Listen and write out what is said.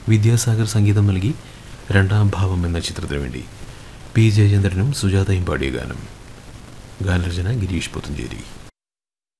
വിദ്യാസാഗർ സംഗീതം നൽകി രണ്ടാം ഭാവം എന്ന ചിത്രത്തിനു വേണ്ടി പി ജയചന്ദ്രനും സുജാതയും പാടിയ ഗാനം. ഗാനരചന ഗിരീഷ് പുത്തഞ്ചേരി.